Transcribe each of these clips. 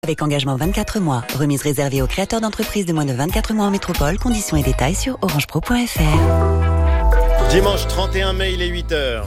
Avec engagement 24 mois. Remise réservée aux créateurs d'entreprises de moins de 24 mois en métropole. Conditions et détails sur orangepro.fr. Dimanche 31 mai, il est 8h.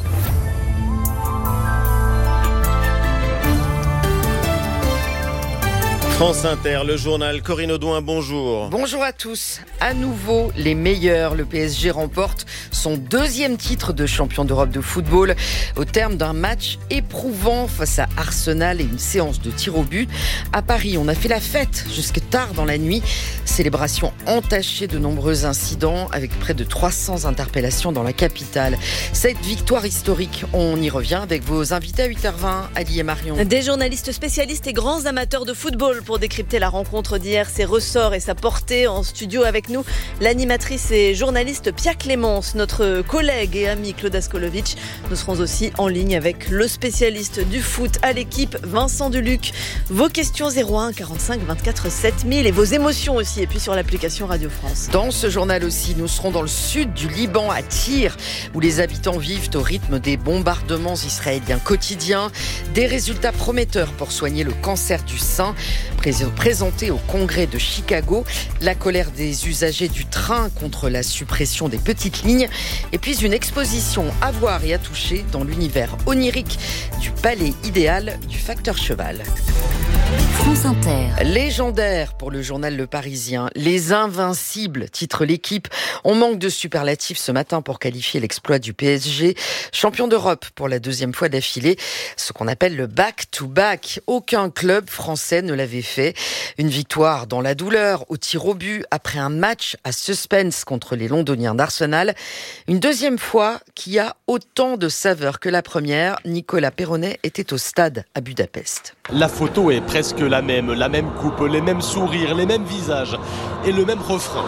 France Inter, le journal. Corinne Audouin, bonjour. Bonjour à tous. À nouveau, les meilleurs. Le PSG remporte son deuxième titre de champion d'Europe de football au terme d'un match éprouvant face à Arsenal et une séance de tir au but. À Paris, on a fait la fête jusque tard dans la nuit. Célébration entachée de nombreux incidents avec près de 300 interpellations dans la capitale. Cette victoire historique, on y revient avec vos invités à 8h20, Ali et Marion. Des journalistes spécialistes et grands amateurs de football pour décrypter la rencontre d'hier, ses ressorts et sa portée. En studio avec nous, l'animatrice et journaliste Pia Clémence, notre collègue et ami Claude Askolovitch. Nous serons aussi en ligne avec le spécialiste du foot à l'équipe, Vincent Duluc. Vos questions 01 45 24 7000 et vos émotions aussi, et puis sur l'application Radio France. Dans ce journal aussi, nous serons dans le sud du Liban, à Tyr, où les habitants vivent au rythme des bombardements israéliens quotidiens. Des résultats prometteurs pour soigner le cancer du sein. Présenté au congrès de Chicago, la colère des usagers du train contre la suppression des petites lignes, et puis une exposition à voir et à toucher dans l'univers onirique du palais idéal du facteur cheval. France Inter. Légendaire pour le journal Le Parisien, les invincibles, titre l'équipe. On manque de superlatifs ce matin pour qualifier l'exploit du PSG, champion d'Europe pour la deuxième fois d'affilée, ce qu'on appelle le back-to-back. Aucun club français ne l'avait fait. Une victoire dans la douleur, au tir au but, après un match à suspense contre les Londoniens d'Arsenal. Une deuxième fois qui a autant de saveur que la première. Nicolas Perronnet était au stade à Budapest. La photo est presque la même coupe, les mêmes sourires, les mêmes visages et le même refrain.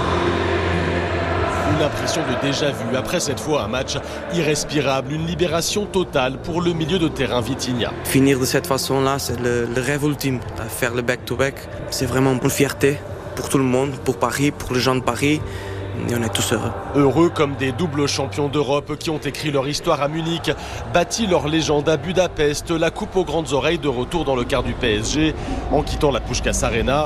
Une impression de déjà-vu après cette fois un match irrespirable, une libération totale pour le milieu de terrain Vitinha. Finir de cette façon-là, c'est le rêve ultime. Faire le back-to-back, c'est vraiment une fierté pour tout le monde, pour Paris, pour les gens de Paris. Et on est tous heureux. Heureux comme des doubles champions d'Europe qui ont écrit leur histoire à Munich, bâti leur légende à Budapest, la coupe aux grandes oreilles de retour dans le quart du PSG, en quittant la Puskás Arena,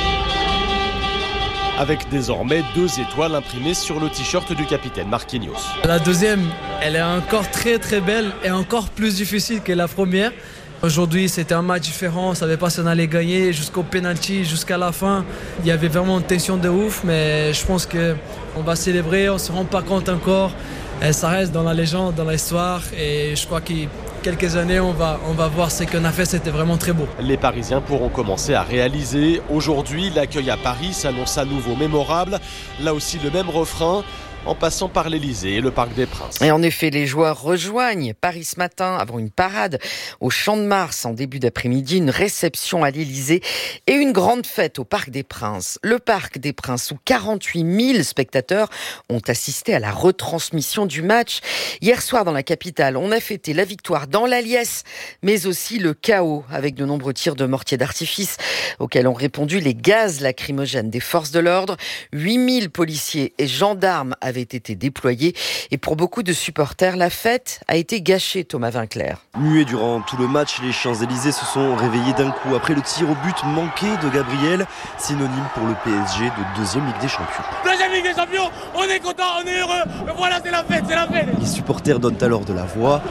avec désormais 2 étoiles imprimées sur le t-shirt du capitaine Marquinhos. La deuxième, elle est encore très très belle et encore plus difficile que la première. Aujourd'hui, c'était un match différent, on ne savait pas si on allait gagner jusqu'au penalty, jusqu'à la fin. Il y avait vraiment une tension de ouf, mais je pense qu'on va célébrer, on ne se rend pas compte encore. Et ça reste dans la légende, dans l'histoire, et je crois qu'il quelques années, on va voir ce qu'on a fait, c'était vraiment très beau. Les Parisiens pourront commencer à réaliser. Aujourd'hui, l'accueil à Paris s'annonce à nouveau mémorable. Là aussi, le même refrain, en passant par l'Elysée et le Parc des Princes. Et en effet, les joueurs rejoignent Paris ce matin avant une parade au Champ de Mars en début d'après-midi, une réception à l'Elysée et une grande fête au Parc des Princes. Le Parc des Princes où 48 000 spectateurs ont assisté à la retransmission du match. Hier soir dans la capitale, on a fêté la victoire dans la liesse, mais aussi le chaos avec de nombreux tirs de mortier d'artifice auxquels ont répondu les gaz lacrymogènes des forces de l'ordre. 8 000 policiers et gendarmes avaient été déployés. Et pour beaucoup de supporters, la fête a été gâchée, Thomas Vinclair. Muets durant tout le match, les Champs-Élysées se sont réveillés d'un coup après le tir au but manqué de Gabriel, synonyme pour le PSG de deuxième Ligue des Champions. Deuxième Ligue des Champions, on est content, on est heureux, voilà, c'est la fête, c'est la fête. Les supporters donnent alors de la voix.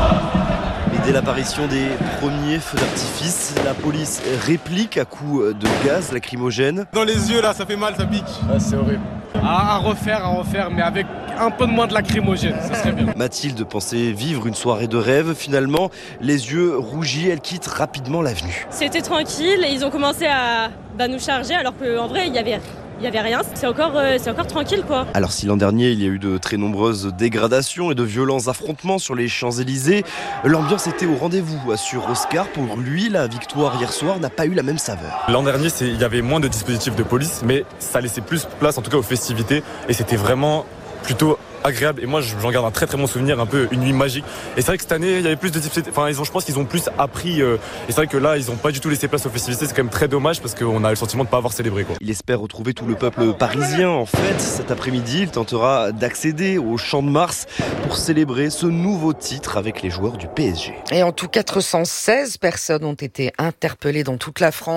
Et dès l'apparition des premiers feux d'artifice, la police réplique à coups de gaz lacrymogène. Dans les yeux là, ça fait mal, ça pique. Ah, c'est horrible. À refaire, mais avec un peu de moins de lacrymogène, ça serait bien. Mathilde pensait vivre une soirée de rêve. Finalement, les yeux rougis, elle quitte rapidement l'avenue. C'était tranquille et ils ont commencé à nous charger alors qu'en vrai, il y avait rien. C'est encore tranquille, quoi. Alors si l'an dernier, il y a eu de très nombreuses dégradations et de violents affrontements sur les Champs-Élysées, l'ambiance était au rendez-vous, assure Oscar. Pour lui, la victoire hier soir n'a pas eu la même saveur. L'an dernier, il y avait moins de dispositifs de police, mais ça laissait plus place, en tout cas, aux festivités. Et c'était vraiment plutôt agréable. Et moi, j'en garde un très très bon souvenir, un peu une nuit magique. Et c'est vrai que cette année, il y avait plus de dispositifs. Enfin, je pense qu'ils ont plus appris. Et c'est vrai que là, ils n'ont pas du tout laissé place aux festivités. C'est quand même très dommage parce qu'on a le sentiment de ne pas avoir célébré, quoi. Il espère retrouver tout le peuple parisien en fête. Cet après-midi, il tentera d'accéder au Champ de Mars pour célébrer ce nouveau titre avec les joueurs du PSG. Et en tout, 416 personnes ont été interpellées dans toute la France.